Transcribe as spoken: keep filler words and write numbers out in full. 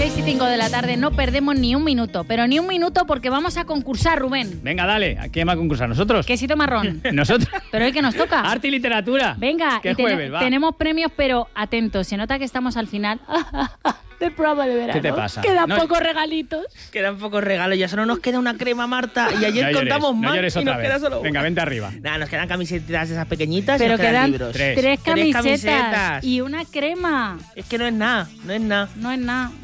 seis y cinco de la tarde, no perdemos ni un minuto, pero ni un minuto porque vamos a concursar, Rubén. Venga, dale. ¿A quién va a concursar? ¿Nosotros? Quesito marrón. ¿Nosotros? Pero el que nos toca. Arte y literatura. Venga, ¿Qué y jueves, ten- va? tenemos premios, pero atentos, se nota que estamos al final del programa de verano. ¿Qué te pasa? Quedan No- pocos regalitos. Quedan pocos regalos, ya solo nos queda una crema, Marta. Y ayer No llores, contamos no más llores y otra nos vez. queda solo Venga, una. vente arriba. Nada, nos quedan camisetas esas pequeñitas Pero y nos quedan quedan libros. Tres. tres Tres camisetas camisetas. y una crema. Es que no es nada, no es nada. No es nada.